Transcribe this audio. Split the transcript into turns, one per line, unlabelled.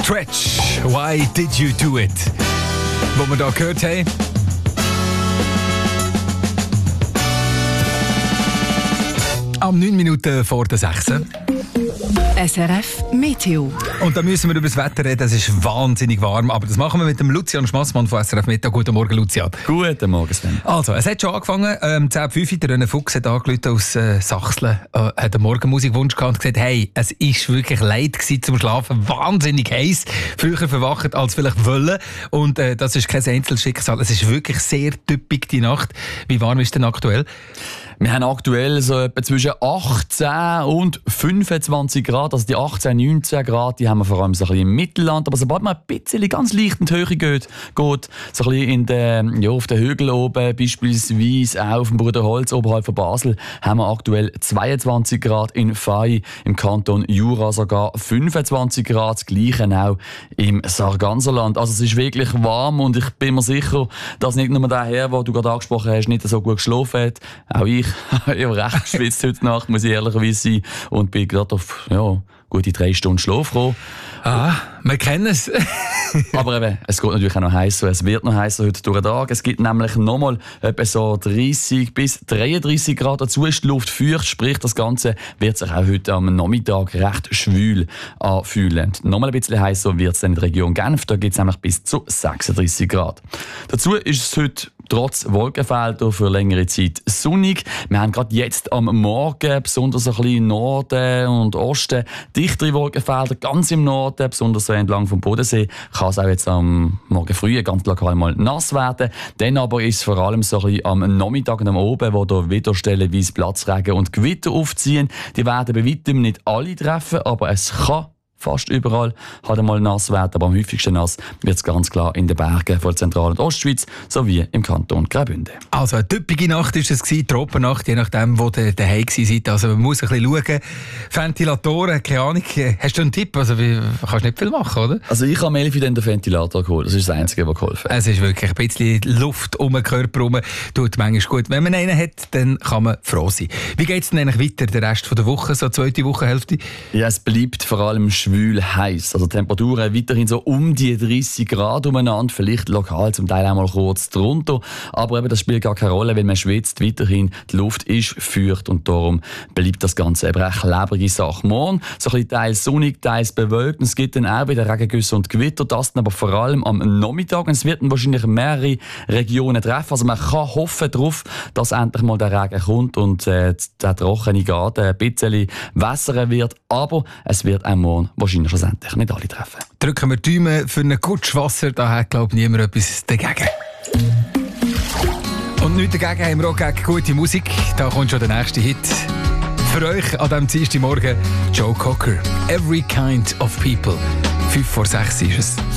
Stretch, Why Did You Do It? Wo wir da gehört haben. Am 9 Minuten vor der 6.
SRF Meteo.
Und da müssen wir über das Wetter reden. Es ist wahnsinnig warm. Aber das machen wir mit dem Lucian Schmassmann von SRF Meteo. Guten Morgen, Lucian.
Guten Morgen, Sven.
Also, es hat schon angefangen. 10.05 Uhr, der René Fuchs hat angerufen aus Sachsen. Hat einen Morgenmusikwunsch gehabt und gesagt, hey, es ist wirklich leid gewesen zum Schlafen. Wahnsinnig heiß. Früher verwacht als vielleicht wollen. Und das ist kein Einzelschicksal. Es ist wirklich sehr typisch die Nacht. Wie warm ist denn aktuell?
Wir haben aktuell so etwa zwischen 18 und 25 Grad. Also die 18, 19 Grad, die haben wir vor allem so ein bisschen im Mittelland. Aber sobald man ein bisschen ganz leicht in die Höhe geht so ein bisschen in den, auf den Hügeln oben, beispielsweise auch auf dem Bruderholz oberhalb von Basel, haben wir aktuell 22 Grad in Fay, im Kanton Jura sogar 25 Grad, das Gleiche auch im Sarganserland. Also es ist wirklich warm und ich bin mir sicher, dass nicht nur der Herr, den du gerade angesprochen hast, nicht so gut geschlafen hat. Auch ich habe recht geschwitzt heute Nacht, muss ich ehrlicherweise sein, und bin gerade auf gute 3 Stunden Schlaf gekommen.
Ah, wir kennen es.
Aber eben, es geht natürlich auch noch heißer. Es wird noch heißer heute durch den Tag. Es gibt nämlich nochmal etwa so 30 bis 33 Grad. Dazu ist die Luft feucht, sprich, das Ganze wird sich auch heute am Nachmittag recht schwül anfühlen. Nochmal ein bisschen heißer wird es dann in der Region Genf. Da geht es nämlich bis zu 36 Grad. Dazu ist es heute trotz Wolkenfelder für längere Zeit sonnig. Wir haben gerade jetzt am Morgen, besonders ein bisschen Norden und Osten, dichtere Wolkenfelder, ganz im Norden, besonders so entlang vom Bodensee, kann es auch jetzt am Morgen früh ganz lokal mal nass werden. Dann aber ist es vor allem so ein bisschen am Nachmittag und am Oben, wo da wieder stellenweise Platzregen und Gewitter aufziehen. Die werden bei weitem nicht alle treffen, aber es kann fast überall halt einmal nass werden, aber am häufigsten nass wird es ganz klar in den Bergen von der Zentral- und Ostschweiz sowie im Kanton Graubünden.
Also eine typische Nacht war es, Tropennacht, je nachdem, wo ihr daheim seid. Also man muss ein bisschen schauen. Ventilatoren, keine Ahnung. Hast du einen Tipp? Also kannst nicht viel machen, oder?
Also ich habe mir den Ventilator geholt. Das ist das Einzige, was geholfen hat.
Es ist wirklich ein bisschen Luft um den Körper herum. Tut manchmal gut. Wenn man einen hat, dann kann man froh sein. Wie geht es denn eigentlich weiter, der Rest der Woche, so zweite Wochenhälfte?
Ja, es bleibt vor allem schwül heiß. Also Temperaturen weiterhin so um die 30 Grad umeinander, vielleicht lokal zum Teil einmal kurz drunter. Aber eben, das spielt gar keine Rolle, weil man schwitzt weiterhin. Die Luft ist feucht und darum bleibt das Ganze eben recht lebrige Sache. Morgen so ein bisschen teils sonnig, teils bewölkt. Es gibt dann auch wieder Regengüsse und Gewitter, das dann aber vor allem am Nachmittag. Und es wird dann wahrscheinlich mehrere Regionen treffen. Also man kann hoffen darauf, dass endlich mal der Regen kommt und der trockene Garten ein bisschen wässern wird. Aber es wird auch morgen wahrscheinlich schlussendlich nicht alle treffen.
Drücken wir die Daumen für ein gutes Wasser, da hat, glaube ich, niemand etwas dagegen. Und nichts dagegen haben wir auch gegen gute Musik. Da kommt schon der nächste Hit. Für euch an diesem Dienstagmorgen Joe Cocker. Every Kind of People. 5 vor 6 ist es.